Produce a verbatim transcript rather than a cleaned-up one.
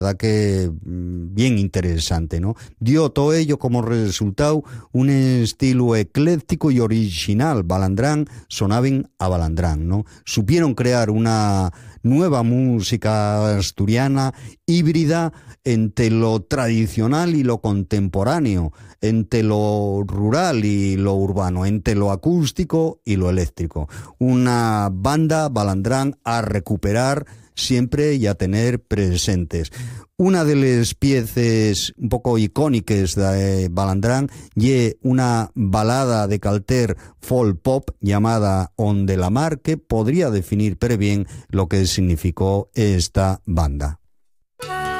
verdad que bien interesante, ¿no? Dio todo ello como resultado un estilo ecléctico y original. Balandrán sonaban a Balandrán, ¿no? Supieron crear una nueva música asturiana híbrida entre lo tradicional y lo contemporáneo, entre lo rural y lo urbano, entre lo acústico y lo eléctrico. Una banda Balandrán a recuperar siempre y a tener presentes. Una de las piezas un poco icónicas de Balandrán y una balada de calter folk pop llamada On de la Mar, que podría definir pero bien lo que significó esta banda.